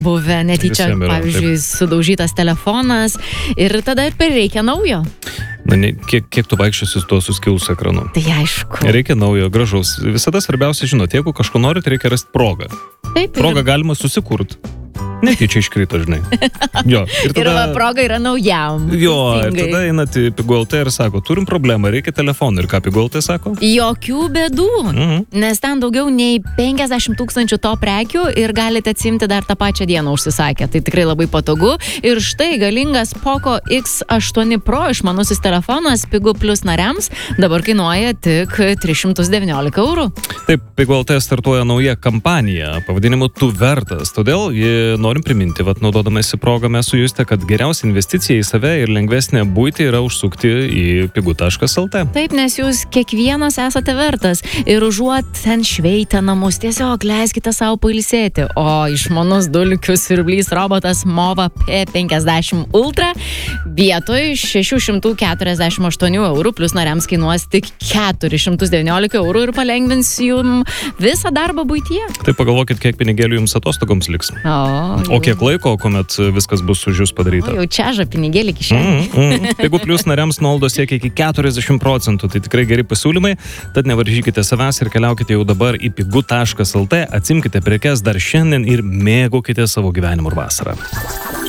buvę netyčia, Visiem yra, pavyzdžiui, sudaužytas telefonas ir tada ir prireikia naujo. Na, kiek tu vaikščiosi su tuo suskilusiu ekranu? Tai aišku. Reikia naujo, gražaus. Visada svarbiausia, žinot, jeigu kažko norit, reikia rasti progą. Taip, Progą galima susikurti. Netyčia iškrito, žinai. Jo, ir va, proga yra naujam. Jo, ir teisingai. tada einat į Pigulte ir sako, turim problemą, reikia telefonų. Ir ką Pigulte sako? Jokių bėdų, nes ten daugiau nei 50 000 to prekių ir galite atsimti dar tą pačią dieną užsisakę. Tai tikrai labai patogu. Ir štai galingas Poco X8 Pro išmanusis telefonas Pigu Plus nariams dabar kainuoja tik 319 eurų. Taip, Pigulte startuoja nauja kampanija, pavadinimu Tu vertas. Todėl norim priminti, naudodamasi progą mes su Juste, kad geriausia investicija į save ir lengvesnė buitį yra užsukti į pigu.lt. Taip, nes jūs kiekvienas esate vertas ir užuot ten šveitę namus, tiesiog leiskite savo pailsėti. O išmanus dulkių siurblys robotas Mova P50 Ultra vietoj 648 eurų plus nariams kainuos tik 419 eurų ir palengvins jum visą darbą buityje. Tai pagalvokit, kiek pinigėlių jums atostogoms liks. O kiek laiko, kuomet viskas bus už jūs padaryta? O jau čiaža pinigėlį kišenį. Pigu Plus nariams nuolaidos siekia iki 40%, tai tikrai geri pasiūlymai, tad nevaržykite savęs ir keliaukite jau dabar į pigu.lt, atsimkite prekes dar šiandien ir mėgaukite savo gyvenimą ir vasarą.